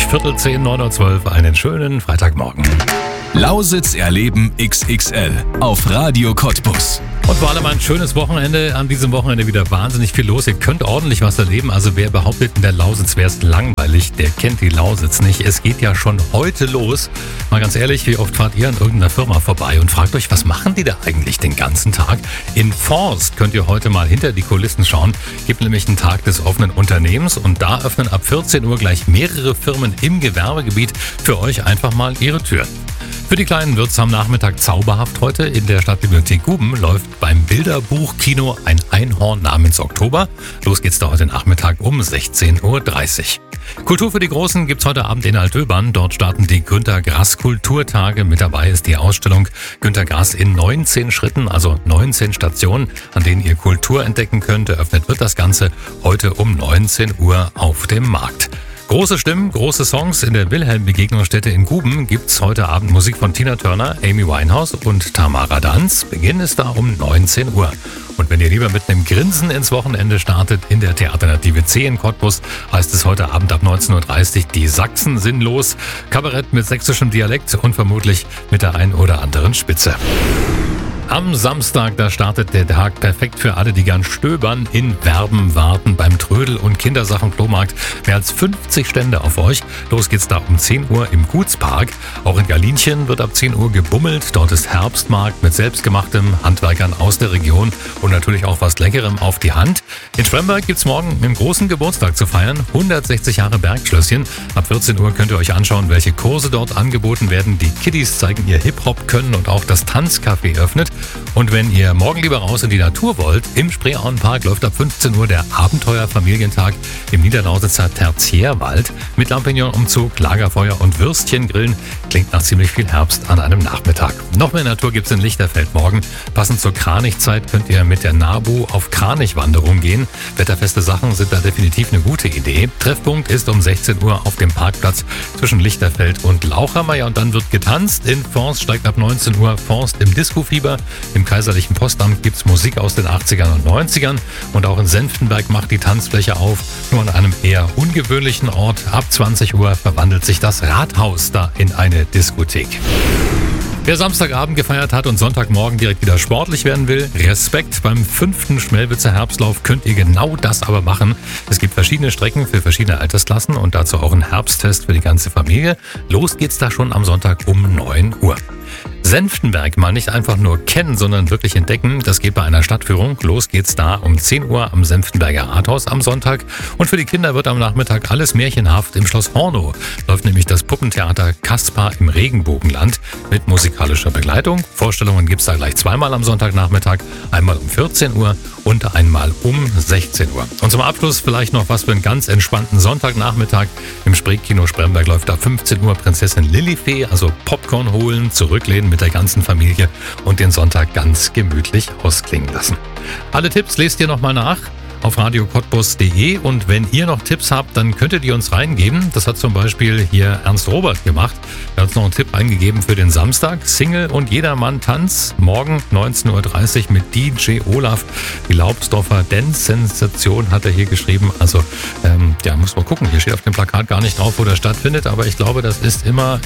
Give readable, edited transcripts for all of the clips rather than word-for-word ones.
10:15, 9:12 Uhr, einen schönen Freitagmorgen. Lausitz erleben XXL auf Radio Cottbus. Und vor allem ein schönes Wochenende. An diesem Wochenende wieder wahnsinnig viel los. Ihr könnt ordentlich was erleben. Also wer behauptet, in der Lausitz wäre es langweilig, der kennt die Lausitz nicht. Es geht ja schon heute los. Mal ganz ehrlich, wie oft fahrt ihr an irgendeiner Firma vorbei und fragt euch, was machen die da eigentlich den ganzen Tag? In Forst könnt ihr heute mal hinter die Kulissen schauen. Gibt nämlich einen Tag des offenen Unternehmens und da öffnen ab 14 Uhr gleich mehrere Firmen im Gewerbegebiet für euch einfach mal ihre Türen. Für die Kleinen wird's am Nachmittag zauberhaft heute. In der Stadtbibliothek Guben läuft beim Bilderbuchkino ein Einhorn namens Oktober. Los geht's da heute Nachmittag um 16:30 Uhr. Kultur für die Großen gibt's heute Abend in Altöbern. Dort starten die Günter Grass Kulturtage. Mit dabei ist die Ausstellung Günter Grass in 19 Schritten, also 19 Stationen, an denen ihr Kultur entdecken könnt. Eröffnet wird das Ganze heute um 19 Uhr auf dem Markt. Große Stimmen, große Songs. In der Wilhelm-Begegnungsstätte in Guben gibt's heute Abend Musik von Tina Turner, Amy Winehouse und Tamara Danz. Beginn ist da um 19 Uhr. Und wenn ihr lieber mit einem Grinsen ins Wochenende startet, in der Theaternative C in Cottbus, heißt es heute Abend ab 19:30 Uhr, die Sachsen sind los. Kabarett mit sächsischem Dialekt und vermutlich mit der ein oder anderen Spitze. Am Samstag, da startet der Tag perfekt für alle, die gern stöbern. In Werben warten beim Trödel- und Kindersachen-Flohmarkt mehr als 50 Stände auf euch. Los geht's da um 10 Uhr im Gutspark. Auch in Galinchen wird ab 10 Uhr gebummelt. Dort ist Herbstmarkt mit selbstgemachtem, Handwerkern aus der Region und natürlich auch was Leckerem auf die Hand. In Spremberg gibt's morgen einen großen Geburtstag zu feiern. 160 Jahre Bergschlösschen. Ab 14 Uhr könnt ihr euch anschauen, welche Kurse dort angeboten werden. Die Kiddies zeigen ihr Hip-Hop-Können und auch das Tanzcafé öffnet. Und wenn ihr morgen lieber raus in die Natur wollt, im Spreeauenpark läuft ab 15 Uhr der Abenteuer-Familientag im Niederlausitzer Tertiärwald mit Lampignonumzug, Lagerfeuer und Würstchengrillen. Klingt nach ziemlich viel Herbst an einem Nachmittag. Noch mehr Natur gibt's in Lichterfeld morgen. Passend zur Kranichzeit könnt ihr mit der NABU auf Kranichwanderung gehen. Wetterfeste Sachen sind da definitiv eine gute Idee. Treffpunkt ist um 16 Uhr auf dem Parkplatz zwischen Lichterfeld und Lauchermeier. Und dann wird getanzt. In Forst steigt ab 19 Uhr Forst im Disco-Fieber. Im Kaiserlichen Postamt gibt's Musik aus den 80ern und 90ern. Und auch in Senftenberg macht die Tanzfläche auf. Nur an einem eher ungewöhnlichen Ort. Ab 20 Uhr verwandelt sich das Rathaus da in eine Diskothek. Wer Samstagabend gefeiert hat und Sonntagmorgen direkt wieder sportlich werden will, Respekt. Beim 5. Schmelwitzer Herbstlauf könnt ihr genau das aber machen. Es gibt verschiedene Strecken für verschiedene Altersklassen und dazu auch ein Herbsttest für die ganze Familie. Los geht's da schon am Sonntag um 9 Uhr. Senftenberg mal nicht einfach nur kennen, sondern wirklich entdecken. Das geht bei einer Stadtführung. Los geht's da um 10 Uhr am Senftenberger Rathaus am Sonntag. Und für die Kinder wird am Nachmittag alles märchenhaft. Im Schloss Hornow läuft nämlich das Puppentheater Kaspar im Regenbogenland mit musikalischer Begleitung. Vorstellungen gibt's da gleich zweimal am Sonntagnachmittag. Einmal um 14 Uhr und einmal um 16 Uhr. Und zum Abschluss vielleicht noch was für einen ganz entspannten Sonntagnachmittag. Im Spreekino Spremberg läuft ab 15 Uhr Prinzessin Lilifee, also Popcorn holen, zurücklehnen mit der ganzen Familie und den Sonntag ganz gemütlich ausklingen lassen. Alle Tipps lest ihr nochmal nach auf radiocottbus.de und wenn ihr noch Tipps habt, dann könntet ihr uns reingeben. Das hat zum Beispiel hier Ernst Robert gemacht. Er hat uns noch einen Tipp eingegeben für den Samstag. Single und Jedermann Tanz. Morgen 19:30 Uhr mit DJ Olaf. Die Laubsdorfer Dance-Sensation hat er hier geschrieben. Also, muss man gucken. Hier steht auf dem Plakat gar nicht drauf, wo das stattfindet. Aber ich glaube, das ist immer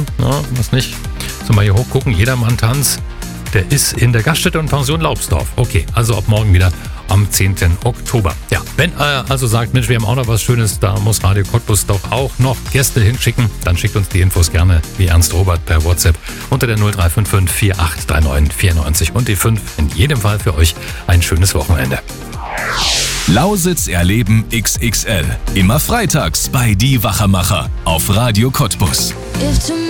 mal hier hochgucken. Jedermann Tanz. Der ist in der Gaststätte und Pension Laubsdorf. Okay, also ab morgen wieder am 10. Oktober. Ja, wenn ihr also sagt, Mensch, wir haben auch noch was Schönes, da muss Radio Cottbus doch auch noch Gäste hinschicken, dann schickt uns die Infos gerne wie Ernst Robert per WhatsApp unter der 0355 4839 94 und die 5. In jedem Fall für euch ein schönes Wochenende. Lausitz erleben XXL. Immer freitags bei Die Wachermacher auf Radio Cottbus.